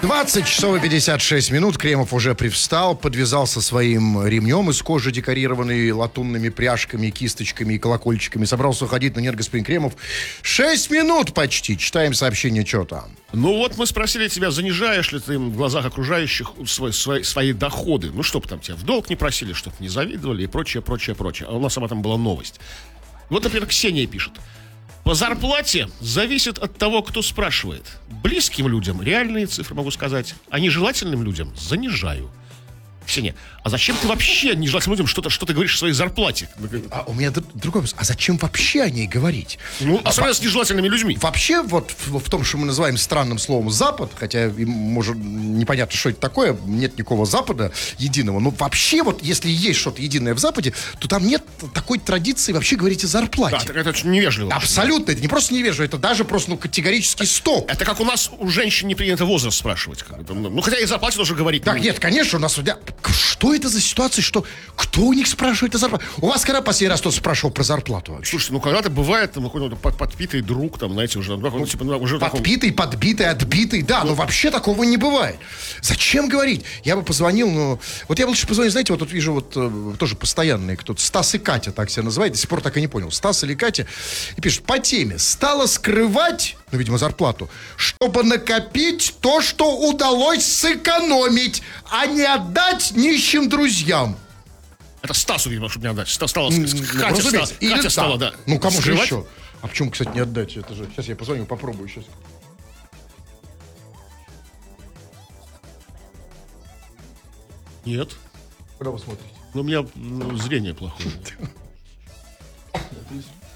20 часов и 56 минут. Кремов уже привстал, подвязался своим ремнем из кожи, декорированный латунными пряжками, кисточками и колокольчиками. Собрался уходить, но нет, господин Кремов. 6 минут почти. Читаем сообщение, что там. Ну вот мы спросили тебя, занижаешь ли ты в глазах окружающих свои доходы. Ну, чтоб там тебя в долг не просили, чтоб не завидовали и прочее. А у нас об этом была новость. Вот, например, Ксения пишет. По зарплате зависит от того, кто спрашивает. Близким людям реальные цифры могу сказать, а нежелательным людям занижаю. Ксения, а зачем ты вообще нежелательным людям что-то говоришь о своей зарплате? А у меня другой вопрос. А зачем вообще о ней говорить? Ну, особенно с нежелательными людьми. Вообще, вот в том, что мы называем странным словом «Запад», хотя, может, непонятно, что это такое, нет никакого Запада единого, но вообще, вот, если есть что-то единое в Западе, то там нет такой традиции вообще говорить о зарплате. Да, так это очень невежливо. Абсолютно, это не просто невежливо, это даже просто, категорический стоп. Это как у нас у женщин не принято возраст спрашивать. Ну, хотя и о зарплате тоже говорить. Так, нет, конечно, у нас... Что это за ситуация, что... Кто у них спрашивает о зарплате? У вас когда последний раз кто-то спрашивал про зарплату вообще? Слушайте, ну когда-то бывает там какой-то подпитый друг, там, знаете, уже... уже подпитый, подбитый, отбитый, да, но вообще такого не бывает. Зачем говорить? Я бы позвонил, но... Вот я бы лучше позвонил, знаете, вот тут вижу вот тоже постоянные кто-то, Стас и Катя так себя называют, до сих пор так и не понял, Стас или Катя, и пишет, по теме, стала скрывать, ну, видимо, зарплату, чтобы накопить то, что удалось сэкономить, а не отдать нищим друзьям. Это Стасу, видимо, чтобы не отдать. Катя стала, да. Ну, кому скрывать? же еще? А почему, кстати, не отдать? Это же... Сейчас я позвоню, попробую сейчас. Нет. Куда вы смотрите? Ну, у меня зрение плохое.